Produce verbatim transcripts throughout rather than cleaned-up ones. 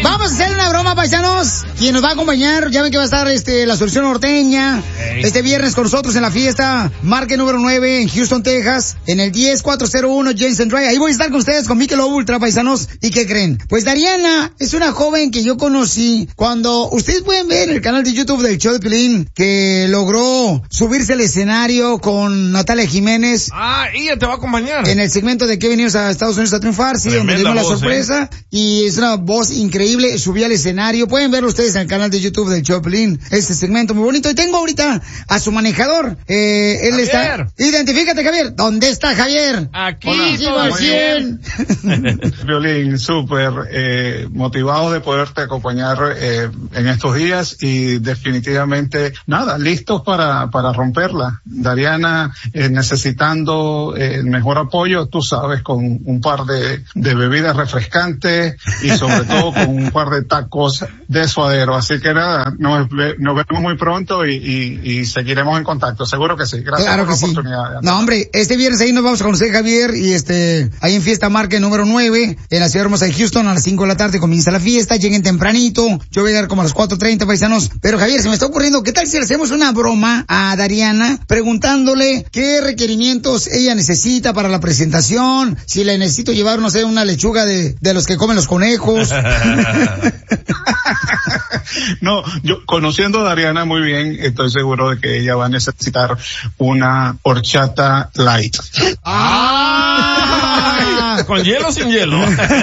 Vamos a hacer una broma, paisanos. Quien nos va a acompañar, ya ven que va a estar este la Solución Norteña hey. este viernes con nosotros en la fiesta Market número nueve en Houston, Texas, en el diez cuatro cero uno Jensen Drive. Ahí voy a estar con ustedes con Michelob Ultra, paisanos. ¿Y qué creen? Pues Dariana es una joven que yo conocí cuando ustedes pueden ver en el canal de YouTube del show de Piolín que logró subirse al escenario con Natalia Jiménez. Ah, ella te va a acompañar. En el segmento de que venimos a Estados Unidos a triunfar, sí, donde dimos la sorpresa. ¿eh? Y es una voz increíble, subí al escenario. Pueden verlo ustedes en el canal de YouTube del Choplin, este segmento muy bonito. Y tengo ahorita a su manejador. Eh, él Javier. está... Identifícate, Javier. ¿Dónde está Javier? Aquí. Hola, cien. Violín, súper eh, motivado de poderte acompañar eh, en estos días y definitivamente, nada, listos para, para romperla. Dariana, eh, necesitando eh, el mejor apoyo, tú sabes, con un par de, de bebidas refrescantes y sobre todo con un par de tacos de suadero. Así que nada, nos, nos vemos muy pronto y, y, y seguiremos en contacto. Seguro que sí. Gracias claro por que la sí. oportunidad. No, hombre, este viernes ahí nos vamos a conocer, Javier, y este, ahí en Fiesta Market número nueve, en la ciudad hermosa de Houston, a las cinco de la tarde comienza la fiesta. Lleguen tempranito. Yo voy a llegar como a las cuatro treinta, paisanos. Pero Javier, se me está ocurriendo, ¿qué tal si le hacemos una broma a Dariana preguntándole qué requerimientos ella necesita para la presentación? Si le necesito llevar, no sé, una lechuga de, de los que comen los conejos. No, yo conociendo a Dariana muy bien, estoy seguro de que ella va a necesitar una horchata light. ¡Ah! ¿Con hielo o sin hielo?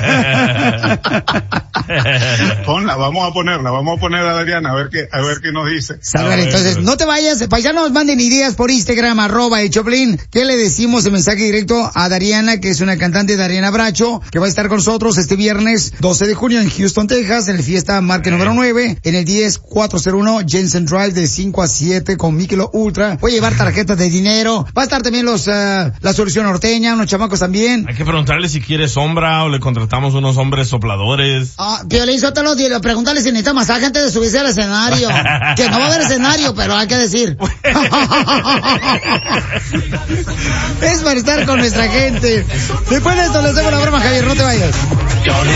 Ponla, vamos a ponerla, vamos a poner a Dariana a ver qué, a ver qué nos dice. Salve, entonces, no te vayas, paisanos, manden ideas por Instagram, arroba el Choplin. ¿Qué le decimos en mensaje directo a Dariana, que es una cantante, Dariana Bracho, que va a estar con nosotros este viernes doce de junio en Houston, Texas, en la fiesta Market número nueve, en el diez cuatro cero uno Jensen Drive de cinco a siete con Michelob Ultra. Voy a llevar tarjetas de dinero. Va a estar también los, uh, la Solución Norteña, unos chamacos también. Hay que preguntarle si quiere sombra o le contratamos unos hombres sopladores. Ah, Piolín Sotelo, pregúntale si necesita masaje antes de subirse al escenario. Que no va a haber escenario, pero hay que decir. Es para estar con nuestra gente. Después de esto les dejo la broma, Javier, no te vayas.